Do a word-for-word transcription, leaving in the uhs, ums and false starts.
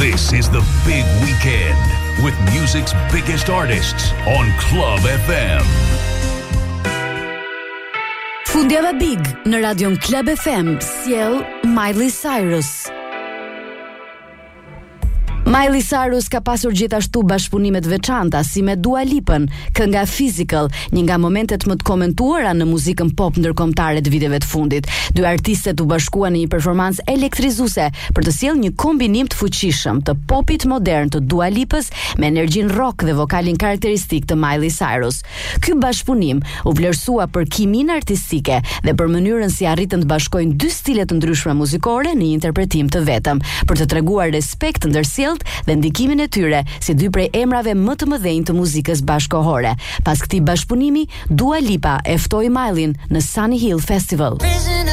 This is the big weekend with music's biggest artists on Club F M. Fundjava Big në radion Club F M sjell Miley Cyrus. Miley Cyrus ka pasur gjithashtu bashkëpunime të veçanta si me Dua Lipën, kënga Physical, një nga momentet më të komentuara në muzikën pop ndërkombëtare të viteve të fundit. Dy artistet u bashkuan në një performancë elektrizuese për të sjellë një kombinim të fuqishëm të popit modern të Dua Lipës me energjinë rock dhe vokalin karakteristik të Miley Cyrus. Ky bashkëpunim u vlerësua për kiminë artistike dhe për mënyrën si arritën të bashkojnë dy stile të ndryshme muzikore në një interpretim të vetëm, për të treguar respekt ndërsjellë dhe ndikimin e tyre si dy prej emrave më të mëdhenj të muzikës bashkëkohore. Pas këtij bashkëpunimi, Dua Lipa e ftoi Miley në Sunny Hill Festival.